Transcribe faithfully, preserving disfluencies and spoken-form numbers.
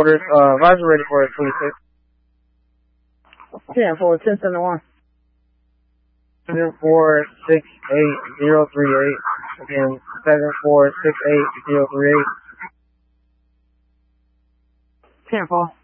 Orders, uh, visor ready for twenty-six. ten four, ten seventy-one. seven four six eight zero three eight. Again, seven four six eight zero three eight. ten four.